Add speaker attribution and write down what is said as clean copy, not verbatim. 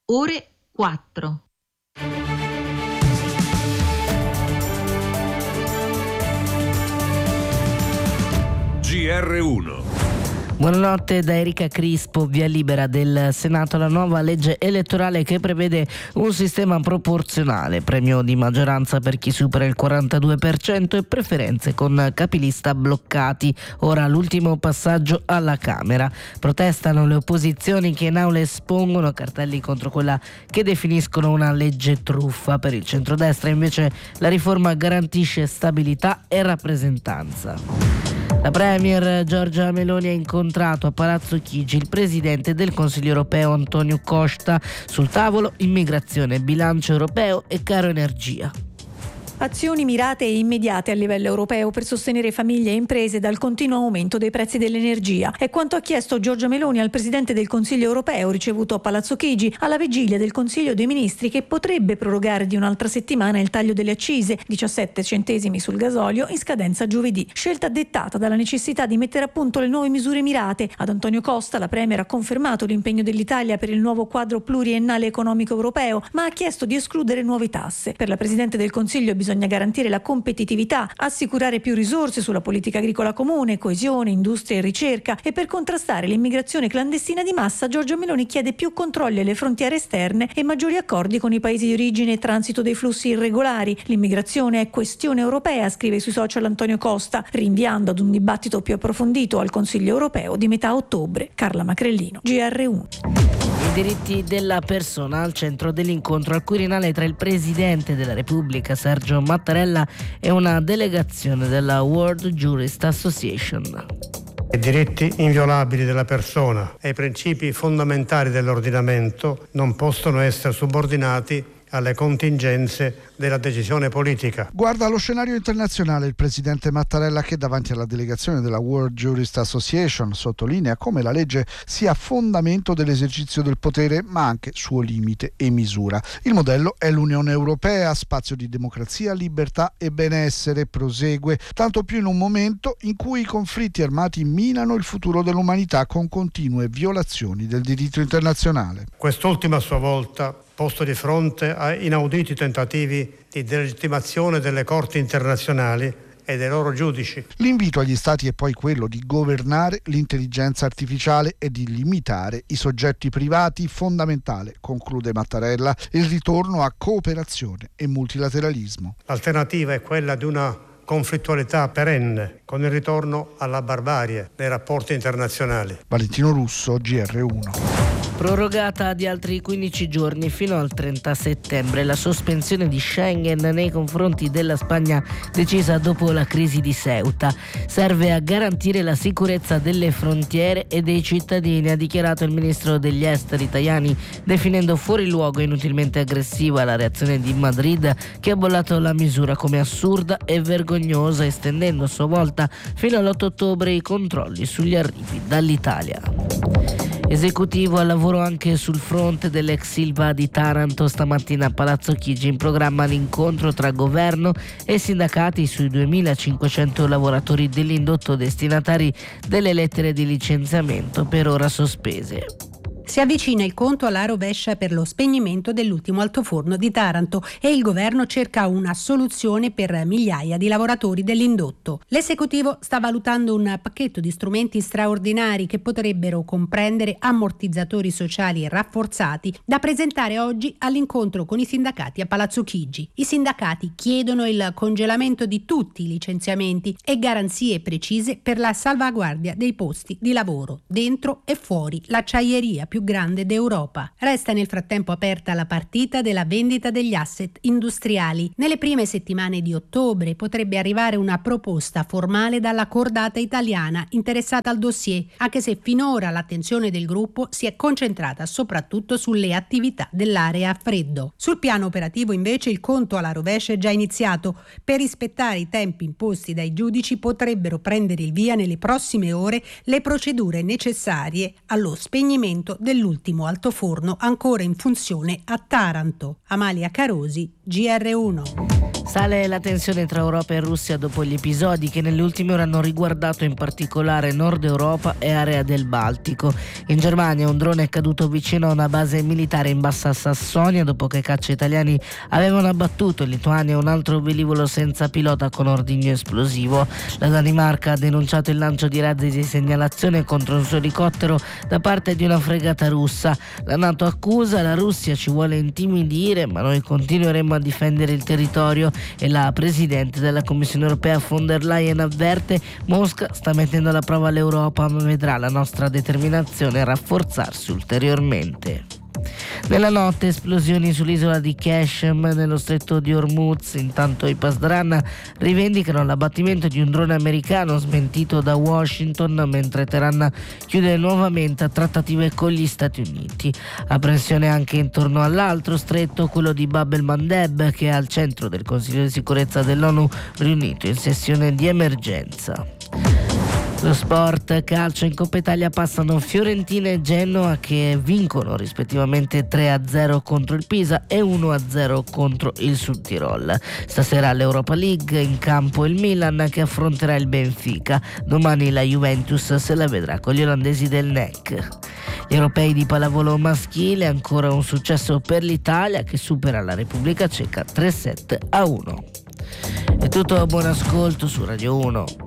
Speaker 1: ore 4.
Speaker 2: GR1.
Speaker 3: Buonanotte da Erika Crispo. Via libera del Senato la nuova legge elettorale che prevede un sistema proporzionale, premio di maggioranza per chi supera il 42% e preferenze con capilista bloccati. Ora l'ultimo passaggio alla Camera. Protestano le opposizioni che in aula espongono cartelli contro quella che definiscono una legge truffa. Per il centrodestra invece la riforma garantisce stabilità e rappresentanza. La Premier Giorgia Meloni ha incontrato a Palazzo Chigi il Presidente del Consiglio europeo Antonio Costa. Sul tavolo immigrazione, bilancio europeo e caro energia.
Speaker 4: Azioni mirate e immediate a livello europeo per sostenere famiglie e imprese dal continuo aumento dei prezzi dell'energia. È quanto ha chiesto Giorgia Meloni al Presidente del Consiglio europeo ricevuto a Palazzo Chigi alla vigilia del Consiglio dei Ministri, che potrebbe prorogare di un'altra settimana il taglio delle accise, 17 centesimi sul gasolio, in scadenza giovedì. Scelta dettata dalla necessità di mettere a punto le nuove misure mirate. Ad Antonio Costa la Premier ha confermato l'impegno dell'Italia per il nuovo quadro pluriennale economico europeo, ma ha chiesto di escludere nuove tasse. Per la Presidente del Consiglio bisogna garantire la competitività, assicurare più risorse sulla politica agricola comune, coesione, industria e ricerca, e per contrastare l'immigrazione clandestina di massa Giorgia Meloni chiede più controlli alle frontiere esterne e maggiori accordi con i paesi di origine e transito dei flussi irregolari. L'immigrazione è questione europea, scrive sui social Antonio Costa, rinviando ad un dibattito più approfondito al Consiglio europeo di metà ottobre. Carla Macrellino, GR1.
Speaker 3: I diritti della persona al centro dell'incontro al Quirinale tra il Presidente della Repubblica Sergio Mattarella e una delegazione della World Jurist Association.
Speaker 5: I diritti inviolabili della persona e i principi fondamentali dell'ordinamento non possono essere subordinati alle contingenze della decisione politica.
Speaker 6: Guarda allo scenario internazionale il presidente Mattarella, che davanti alla delegazione della World Jurist Association sottolinea come la legge sia fondamento dell'esercizio del potere, ma anche suo limite e misura. Il modello è l'Unione Europea, spazio di democrazia, libertà e benessere, prosegue, tanto più in un momento in cui i conflitti armati minano il futuro dell'umanità con continue violazioni del diritto internazionale.
Speaker 5: Quest'ultima a sua volta posto di fronte a inauditi tentativi di delegittimazione delle corti internazionali e dei loro giudici.
Speaker 6: L'invito agli Stati è poi quello di governare l'intelligenza artificiale e di limitare i soggetti privati, fondamentale, conclude Mattarella, il ritorno a cooperazione e multilateralismo.
Speaker 5: L'alternativa è quella di una conflittualità perenne, con il ritorno alla barbarie nei rapporti internazionali.
Speaker 6: Valentino Russo, GR1.
Speaker 3: Prorogata di altri 15 giorni fino al 30 settembre la sospensione di Schengen nei confronti della Spagna decisa dopo la crisi di Ceuta. Serve a garantire la sicurezza delle frontiere e dei cittadini, ha dichiarato il ministro degli esteri Tajani, definendo fuori luogo e inutilmente aggressiva la reazione di Madrid, che ha bollato la misura come assurda e vergognosa, estendendo a sua volta fino all'8 ottobre i controlli sugli arrivi dall'Italia. Esecutivo al lavoro anche sul fronte dell'ex Ilva di Taranto. Stamattina a Palazzo Chigi in programma l'incontro tra governo e sindacati sui 2.500 lavoratori dell'indotto destinatari delle lettere di licenziamento per ora sospese.
Speaker 7: Si avvicina il conto alla rovescia per lo spegnimento dell'ultimo altoforno di Taranto e il governo cerca una soluzione per migliaia di lavoratori dell'indotto. L'esecutivo sta valutando un pacchetto di strumenti straordinari che potrebbero comprendere ammortizzatori sociali rafforzati da presentare oggi all'incontro con i sindacati a Palazzo Chigi. I sindacati chiedono il congelamento di tutti i licenziamenti e garanzie precise per la salvaguardia dei posti di lavoro dentro e fuori l'acciaieria più grande d'Europa. Resta nel frattempo aperta la partita della vendita degli asset industriali. Nelle prime settimane di ottobre potrebbe arrivare una proposta formale dalla cordata italiana interessata al dossier, anche se finora l'attenzione del gruppo si è concentrata soprattutto sulle attività dell'area a freddo. Sul piano operativo invece il conto alla rovescia è già iniziato. Per rispettare i tempi imposti dai giudici potrebbero prendere il via nelle prossime ore le procedure necessarie allo spegnimento dell'ultimo altoforno ancora in funzione a Taranto. Amalia Carosi, GR1.
Speaker 3: Sale la tensione tra Europa e Russia dopo gli episodi che nelle ultime ore hanno riguardato in particolare Nord Europa e area del Baltico. In Germania un drone è caduto vicino a una base militare in Bassa Sassonia dopo che caccia italiani avevano abbattuto in Lituania un altro velivolo senza pilota con ordigno esplosivo. La Danimarca ha denunciato il lancio di razzi di segnalazione contro un suo elicottero da parte di una fregata russa. La NATO accusa: la Russia ci vuole intimidire, ma noi continueremo a difendere il territorio. E la Presidente della Commissione Europea von der Leyen avverte: Mosca sta mettendo alla prova l'Europa, ma vedrà la nostra determinazione rafforzarsi ulteriormente. Nella notte esplosioni sull'isola di Qashem nello stretto di Hormuz. Intanto i Pasdaran rivendicano l'abbattimento di un drone americano smentito da Washington, mentre Teheran chiude nuovamente a trattative con gli Stati Uniti. Apprensione anche intorno all'altro stretto, quello di Bab el-Mandeb, che è al centro del Consiglio di sicurezza dell'ONU riunito in sessione di emergenza. Lo sport, calcio, in Coppa Italia passano Fiorentina e Genoa che vincono rispettivamente 3-0 contro il Pisa e 1-0 contro il Südtirol. Stasera all'Europa League in campo il Milan che affronterà il Benfica. Domani la Juventus se la vedrà con gli olandesi del NEC. Gli europei di pallavolo maschile, ancora un successo per l'Italia che supera la Repubblica Ceca 3-7-1. È tutto, buon ascolto su Radio 1.